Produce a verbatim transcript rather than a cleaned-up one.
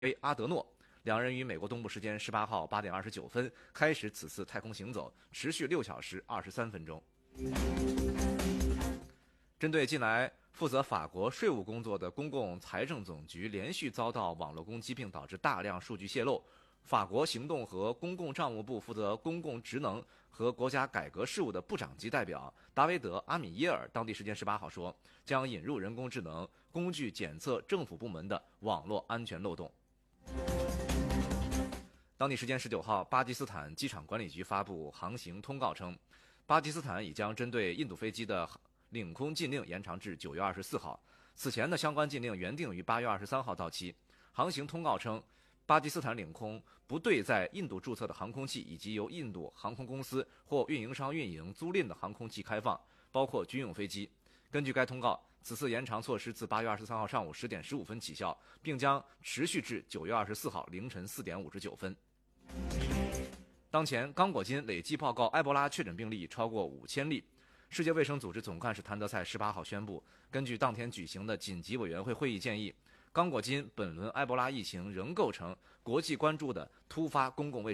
阿德诺。两人于美国东部时间十八号八点二十九分开始此次太空行走，持续六小时二十三分钟。针对近来负责法国税务工作的公共财政总局连续遭到网络攻击，并导致大量数据泄露，法国行动和公共账务部负责公共职能和国家改革事务的部长级代表达维德·阿米耶尔当地时间十八号说，将引入人工智能工具检测政府部门的网络安全漏洞。当地时间十九号，巴基斯坦机场管理局发布航行通告称，巴基斯坦已将针对印度飞机的领空禁令延长至九月二十四号。此前的相关禁令原定于八月二十三号到期。航行通告称，巴基斯坦领空不对在印度注册的航空器以及由印度航空公司或运营商运营租赁的航空器开放，包括军用飞机。根据该通告，此次延长措施自八月二十三号上午十点十五分起效，并将持续至九月二十四号凌晨四点五十九分。当前，刚果金累计报告埃博拉确诊病例超过五千例。世界卫生组织总干事谭德赛十八号宣布，根据当天举行的紧急委员会会议建议，刚果金本轮埃博拉疫情仍构成国际关注的突发公共卫生